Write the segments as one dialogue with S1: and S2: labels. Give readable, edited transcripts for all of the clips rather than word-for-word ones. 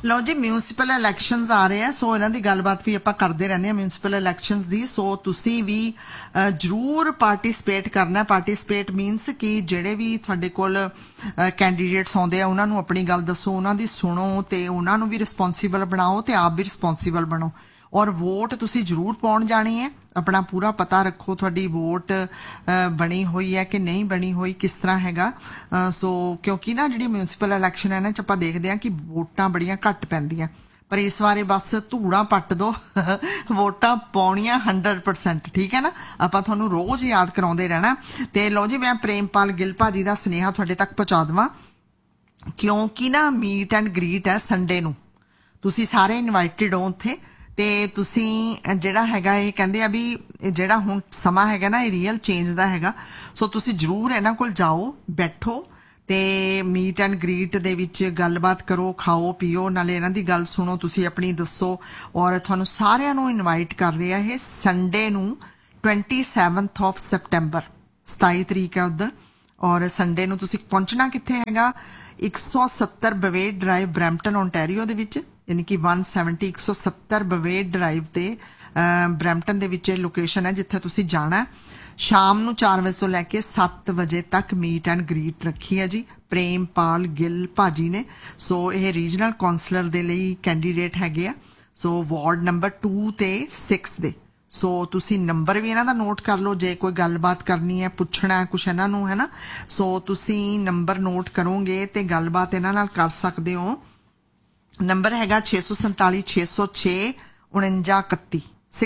S1: ਲਓ ਜੀ municipal elections ਆ ਰਹੇ ਆ ਸੋ ਇਹਨਾਂ ਦੀ ਗੱਲਬਾਤ ਵੀ ਆਪਾਂ ਕਰਦੇ ਰਹਿੰਦੇ ਆ ਮਿਊਨਿਸਪਲ ਇਲੈਕਸ਼ਨਸ ਦੀ ਸੋ ਤੁਸੀਂ ਵੀ ਜ਼ਰੂਰ ਪਾਰਟਿਸਿਪੇਟ ਕਰਨਾ ਪਾਰਟਿਸਿਪੇਟ ਮੀਨਸ ਕਿ ਜਿਹੜੇ ਵੀ ਤੁਹਾਡੇ ਕੋਲ ਕੈਂਡੀਡੇਟਸ ਆਉਂਦੇ ਆ ਉਹਨਾਂ ਨੂੰ ਆਪਣੀ ਗੱਲ ਦੱਸੋ ਉਹਨਾਂ ਦੀ ਸੁਣੋ ਤੇ ਉਹਨਾਂ ਨੂੰ ਵੀ ਰਿਸਪੌਂਸੀਬਲ ਬਣਾਓ ਤੇ ਆਪ ਵੀ ਰਿਸਪੌਂਸੀਬਲ ਬਣੋ ਔਰ ਵੋਟ ਤੁਸੀਂ ਜ਼ਰੂਰ ਪਾਉਣ ਜਾਣੀ ਹੈ ਆਪਣਾ ਪੂਰਾ ਪਤਾ ਰੱਖੋ ਤੁਹਾਡੀ ਵੋਟ ਬਣੀ ਹੋਈ ਹੈ ਕਿ ਨਹੀਂ ਬਣੀ ਹੋਈ ਕਿਸ ਤਰ੍ਹਾਂ ਹੈਗਾ ਸੋ ਕਿਉਂਕਿ ਨਾ ਜਿਹੜੀ ਮਿਊਨਿਸਪਲ ਇਲੈਕਸ਼ਨ ਹੈ ਨਾ ਚ ਆਪਾਂ ਦੇਖਦੇ ਹਾਂ ਕਿ ਵੋਟਾਂ ਬੜੀਆਂ ਘੱਟ ਪੈਂਦੀਆਂ ਪਰ ਇਸ ਬਾਰੇ ਬਸ ਧੂੜਾ ਪੱਟ ਦੋ ਵੋਟਾਂ ਪਾਉਣੀਆਂ 100% ਠੀਕ ਹੈ ਨਾ ਆਪਾਂ ਤੁਹਾਨੂੰ ਰੋਜ਼ ਯਾਦ ਕਰਾਉਂਦੇ ਰਹਿਣਾ ਤੇ ਲਓ ਜੀ ਮੈਂ ਪ੍ਰੇਮਪਾਲ ਗਿੱਲ ਭਾਜੀ ਦਾ ਸੁਨੇਹਾ ਤੁਹਾਡੇ ਤੱਕ ਪਹੁੰਚਾ ਦੇਵਾਂ ਕਿਉਂਕਿ ਨਾ ਮੀਟ ਐਂਡ ਗ੍ਰੀਟ ਹੈ ਸੰਡੇ ਨੂੰ ਤੁਸੀਂ ਸਾਰੇ ਇਨਵਾਈਟਡ ਹੋ ਉੱਥੇ ਤੇ ਤੁਸੀਂ ਜਿਹੜਾ ਹੈਗਾ ਇਹ ਕਹਿੰਦੇ ਆ ਵੀ ਜਿਹੜਾ ਹੁਣ ਸਮਾਂ ਹੈਗਾ ਨਾ ਇਹ ਰੀਅਲ ਚੇਂਜ ਦਾ ਹੈਗਾ ਸੋ ਤੁਸੀਂ ਜ਼ਰੂਰ ਇਹਨਾਂ ਕੋਲ ਜਾਓ ਬੈਠੋ ਤੇ ਮੀਟ ਐਂਡ ਗ੍ਰੀਟ ਦੇ ਵਿੱਚ ਗੱਲਬਾਤ ਕਰੋ ਖਾਓ ਪੀਓ ਨਾਲੇ ਇਹਨਾਂ ਦੀ ਗੱਲ ਸੁਣੋ ਤੁਸੀਂ ਆਪਣੀ ਦੱਸੋ ਔਰ ਤੁਹਾਨੂੰ ਸਾਰਿਆਂ ਨੂੰ ਇਨਵਾਈਟ ਕਰ ਰਿਹਾ ਇਹ ਸੰਡੇ ਨੂੰ 27th of September 27 ਤਰੀਕ ਹੈ ਉਧਰ ਔਰ ਸੰਡੇ ਨੂੰ ਤੁਸੀਂ ਪਹੁੰਚਣਾ ਕਿੱਥੇ ਹੈਗਾ 170 ਬਵੇਟ ਡਰਾਈਵ ਬਰੈਂਪਟਨ ਓਨਟਾਰੀਓ ਦੇ ਵਿੱਚ ਯਾਨੀ ਕਿ 170 ਬਵੇਟ ਡਰਾਈਵ ਤੇ ਬਰੈਂਪਟਨ ਦੇ ਵਿੱਚ ਲੋਕੇਸ਼ਨ ਹੈ ਜਿੱਥੇ ਤੁਸੀਂ ਜਾਣਾ ਸ਼ਾਮ ਨੂੰ 4 ਵਜੇ ਤੋਂ ਲੈ ਕੇ 7 ਵਜੇ ਤੱਕ ਮੀਟ ਐਂਡ ਗ੍ਰੀਟ ਰੱਖੀ ਹੈ ਜੀ ਪ੍ਰੇਮਪਾਲ ਗਿੱਲ ਭਾਜੀ ਨੇ ਸੋ ਇਹ ਰੀਜਨਲ ਕਾਉਂਸਲਰ ਦੇ ਲਈ ਕੈਂਡੀਡੇਟ ਹੈਗੇ ਆ ਸੋ ਵਾਰਡ ਨੰਬਰ 2 ਤੇ 6 ਦੇ ਸੋ ਤੁਸੀਂ ਨੰਬਰ ਵੀ ਇਹਨਾਂ ਦਾ ਨੋਟ ਕਰ ਲਓ ਜੇ ਕੋਈ ਗੱਲਬਾਤ ਕਰਨੀ ਹੈ ਪੁੱਛਣਾ ਹੈ ਕੁਛ ਇਹਨਾਂ ਨੂੰ ਹੈ ਨਾ ਸੋ ਤੁਸੀਂ ਨੰਬਰ ਨੋਟ ਕਰੋਗੇ ਤੇ ਗੱਲਬਾਤ ਇਹਨਾਂ ਨਾਲ ਕਰ ਸਕਦੇ ਹੋ ਨੰਬਰ ਹੈਗਾ 647 606 4931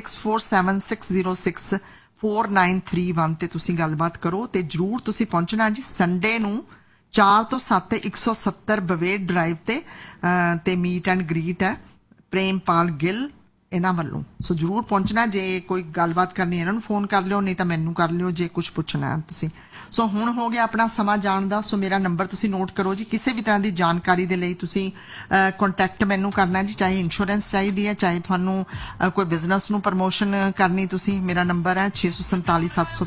S1: 647606 4931 ਤੇ ਤੁਸੀਂ ਗੱਲਬਾਤ ਕਰੋ ਤੇ ਜਰੂਰ ਤੁਸੀਂ ਪਹੁੰਚਣਾ ਜੀ ਸੰਡੇ ਨੂੰ 4 ਤੋਂ 7 170 ਬਵੇਟ ਡਰਾਈਵ ਤੇ ਮੀਟ ਐਂਡ ਗ੍ਰੀਟ ਹੈ ਪ੍ਰੇਮਪਾਲ ਗਿੱਲ ਇਹਨਾਂ ਵੱਲੋਂ ਸੋ ਜਰੂਰ ਪਹੁੰਚਣਾ ਜੇ ਕੋਈ ਗੱਲਬਾਤ ਕਰਨੀ ਇਹਨਾਂ ਨੂੰ ਫੋਨ ਕਰ ਲਿਓ ਨਹੀਂ ਤਾਂ ਮੈਨੂੰ ਕਰ ਲਿਓ ਜੇ ਕੁਝ ਪੁੱਛਣਾ ਹੈ ਤੁਸੀਂ ਸੋ ਹੁਣ ਹੋ ਗਿਆ ਆਪਣਾ ਸਮਾਂ ਜਾਣ ਦਾ ਸੋ ਮੇਰਾ ਨੰਬਰ ਤੁਸੀਂ ਨੋਟ ਕਰੋ ਜੀ ਕਿਸੇ ਵੀ ਤਰ੍ਹਾਂ ਦੀ ਜਾਣਕਾਰੀ ਦੇ ਲਈ ਤੁਸੀਂ ਕੰਟੈਕਟ ਮੈਨੂੰ ਕਰਨਾ ਜੀ ਚਾਹੇ ਇੰਸ਼ੋਰੈਂਸ ਚਾਹੀਦੀ ਹੈ ਚਾਹੇ ਤੁਹਾਨੂੰ ਕੋਈ ਬਿਜ਼ਨਸ ਨੂੰ ਪ੍ਰਮੋਸ਼ਨ ਕਰਨੀ ਤੁਸੀਂ ਮੇਰਾ ਨੰਬਰ ਹੈ 647750